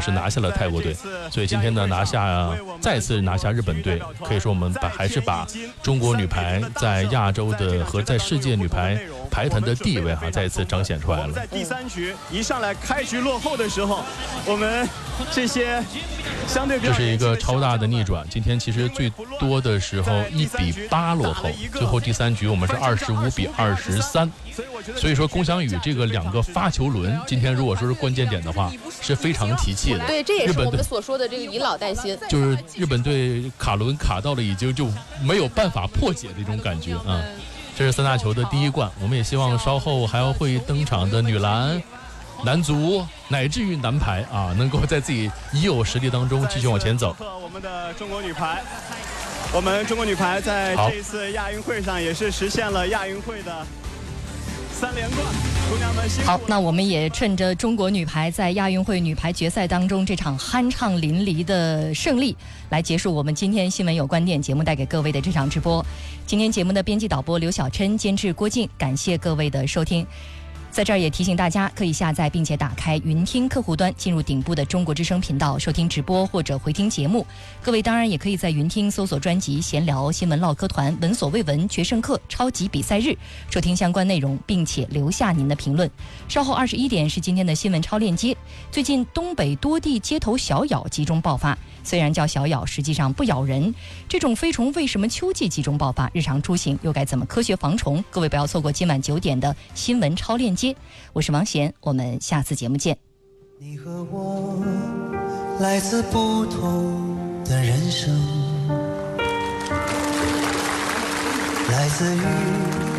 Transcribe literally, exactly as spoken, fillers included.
是拿下了泰国队，所以今天呢拿下再次拿下日本队，可以说我们把还是把中国女排在亚洲的和在世界女排排坛的地位哈、啊、再一次彰显出来了。 在第三局一上来开局落后的时候，我们这些相对这是一个超大的逆转。今天其实最多的时候一比八落后，最后第三局我们是二十五比二十三。所以说龚翔宇这个两个发球轮，今天如果说是关键点的话，是非常提气的。 对，这也是我们所说的这个以老带新， 就是日本队卡轮卡到了已经就没有办法破解的一种感觉啊。嗯，这是三大球的第一冠，我们也希望稍后还要会登场的女篮、男足乃至于男排啊，能够在自己已有实力当中继续往前走。 我们的中国女排，我们中国女排在这一次亚运会上也是实现了亚运会的三连冠。姑娘们辛苦了。 好，那我们也趁着中国女排在亚运会女排决赛当中这场酣畅淋漓的胜利，来结束我们今天新闻有观点节目带给各位的这场直播。今天节目的编辑导播刘小琛，监制郭靖，感谢各位的收听。在这儿也提醒大家，可以下载并且打开云听客户端，进入顶部的中国之声频道收听直播或者回听节目。各位当然也可以在云听搜索专辑闲聊、新闻唠嗑团、闻所未闻、决胜课、超级比赛日，收听相关内容，并且留下您的评论。稍后二十一点是今天的新闻超链接。最近东北多地街头小咬集中爆发，虽然叫小咬，实际上不咬人。这种飞虫为什么秋季集中爆发？日常出行又该怎么科学防虫？各位不要错过今晚九点的新闻超链接。我是王贤，我们下次节目见。 你和我来自不同的人生，来自于